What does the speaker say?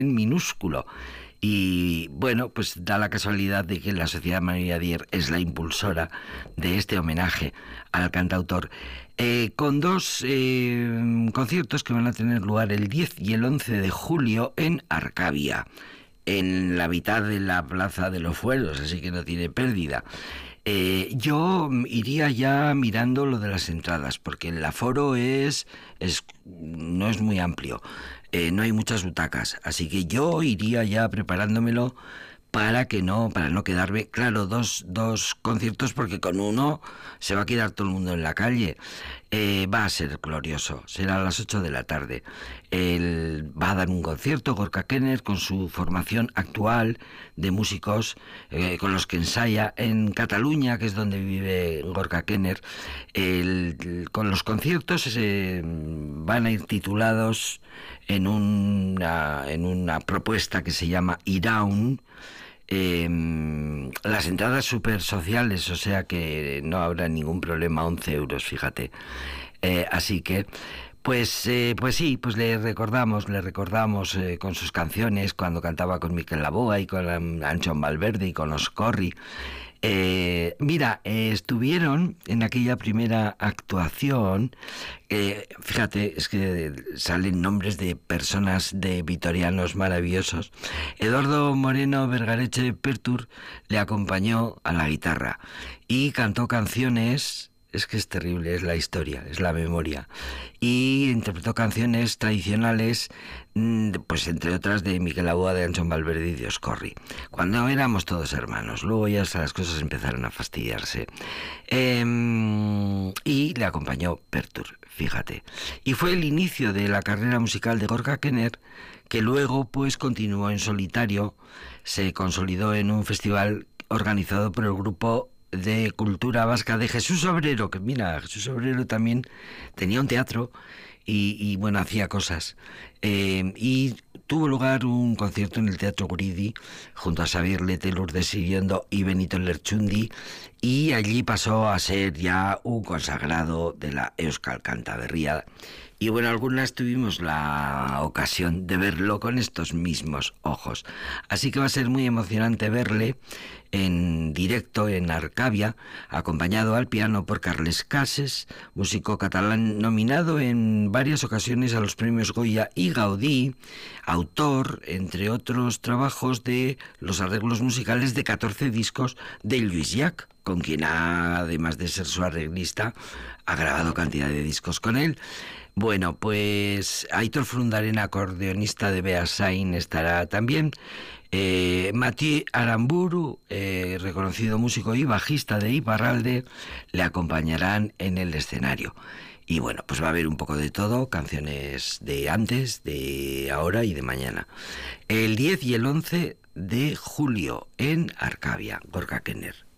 en minúsculo. Y bueno, pues da la casualidad de que la Sociedad María Dier es la impulsora de este homenaje al cantautor, con dos conciertos que van a tener lugar el 10 y el 11 de julio en Arcavia, en la mitad de la Plaza de los Fueros, así que no tiene pérdida. Yo iría ya mirando lo de las entradas, porque el aforo no es muy amplio, no hay muchas butacas, así que yo iría ya preparándomelo para no quedarme, claro, dos conciertos, porque con uno se va a quedar todo el mundo en la calle. Va a ser glorioso, será a las 8 de la tarde. Él va a dar un concierto, Gorka Kenner, con su formación actual de músicos con los que ensaya en Cataluña, que es donde vive Gorka Kenner. Con los conciertos van a ir titulados en una propuesta que se llama Iraun. Las entradas súper sociales, o sea que no habrá ningún problema, 11 euros, fíjate. Así que, pues sí, pues le recordamos con sus canciones, cuando cantaba con Miquel Laboa y con Anchón Valverde y con los Corri. Mira, estuvieron en aquella primera actuación, fíjate, es que salen nombres de personas, de vitorianos maravillosos. Eduardo Moreno Vergareche Pertur le acompañó a la guitarra y cantó canciones. Es que es terrible, es la historia, es la memoria. Y interpretó canciones tradicionales, pues entre otras de Miquel Laboa, de Anchón Valverde y de Oscorri, cuando éramos todos hermanos. Luego ya las cosas empezaron a fastidiarse. Y le acompañó Pertur, fíjate. Y fue el inicio de la carrera musical de Gorka Kenner, que luego pues continuó en solitario, se consolidó en un festival organizado por el grupo de cultura vasca de Jesús Obrero, que mira, Jesús Obrero también tenía un teatro y bueno, hacía cosas. Y tuvo lugar un concierto en el Teatro Guridi junto a Xavier Lete, Lourdes Siriondo y Benito Lerchundi, y allí pasó a ser ya un consagrado de la Euskal Cantaberria. Y bueno, algunas tuvimos la ocasión de verlo con estos mismos ojos. Así que va a ser muy emocionante verle en directo en Arcavia, acompañado al piano por Carles Cases, músico catalán nominado en varias ocasiones a los premios Goya y Gaudí, autor, entre otros trabajos, de los arreglos musicales de 14 discos de Lluís Llach, con quien además de ser su arreglista, ha grabado cantidad de discos con él. Bueno, pues Aitor Frundarena, acordeonista de Beasain, estará también. Mathieu Aramburu, reconocido músico y bajista de Iparralde, le acompañarán en el escenario. Y bueno, pues va a haber un poco de todo, canciones de antes, de ahora y de mañana. El 10 y el 11 de julio en Arcavia, Gorka Kenner.